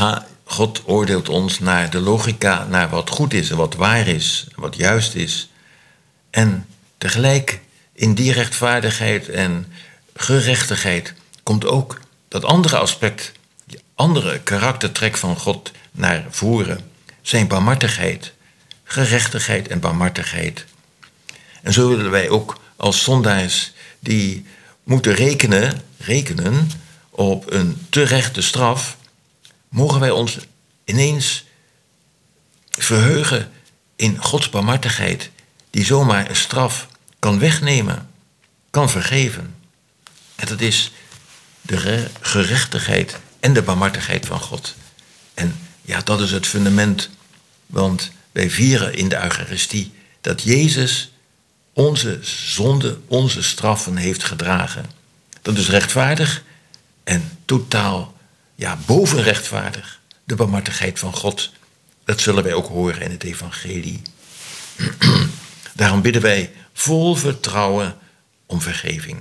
God oordeelt ons naar de logica, naar wat goed is en wat waar is en wat juist is. En tegelijk in die rechtvaardigheid en gerechtigheid komt ook dat andere aspect, die andere karaktertrek van God naar voren. Zijn barmhartigheid, gerechtigheid en barmhartigheid. En zo willen wij ook als zondaars die moeten rekenen op een terechte straf, mogen wij ons ineens verheugen in Gods barmhartigheid, die zomaar een straf kan wegnemen, kan vergeven. En dat is de gerechtigheid en de barmhartigheid van God. En ja, dat is het fundament, want wij vieren in de Eucharistie dat Jezus onze zonde, onze straffen heeft gedragen. Dat is rechtvaardig en totaal, bovenrechtvaardig, de barmhartigheid van God. Dat zullen wij ook horen in het evangelie. Daarom bidden wij vol vertrouwen om vergeving.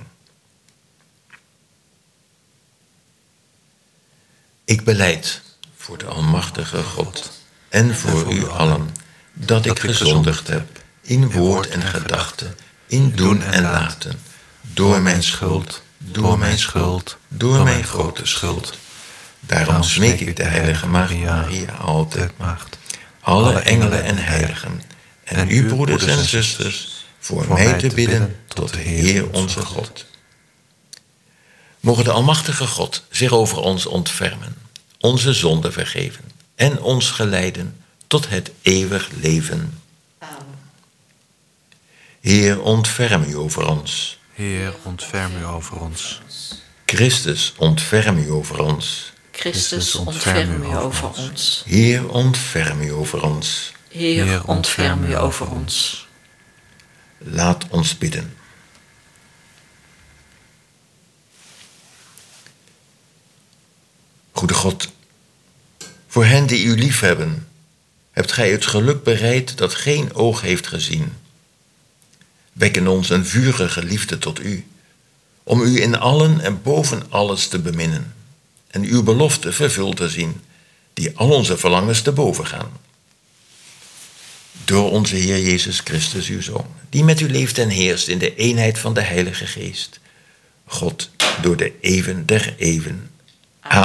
Ik belijd voor de almachtige God en voor u allen dat ik gezondigd heb in woord en gedachte, in doen en laten, door mijn schuld, door mijn grote schuld. Daarom smeek ik de heilige Maria, altijd maagd, alle engelen en heiligen, en u broeders en zusters, voor mij te bidden tot de Heer onze God. Mogen de almachtige God zich over ons ontfermen, onze zonden vergeven en ons geleiden tot het eeuwig leven. Heer, ontferm u over ons. Heer, ontferm u over ons. Christus, ontferm u over ons. Christus, ontferm u over ons. Heer, ontferm u over ons. Heer, ontferm u over ons. Laat ons bidden. Goede God, voor hen die u liefhebben, hebt gij het geluk bereid dat geen oog heeft gezien. Wek in ons een vurige liefde tot u, om u in allen en boven alles te beminnen en uw belofte vervuld te zien, die al onze verlangens te boven gaan. Door onze Heer Jezus Christus, uw Zoon, die met u leeft en heerst in de eenheid van de Heilige Geest, God door de eeuwen der eeuwen.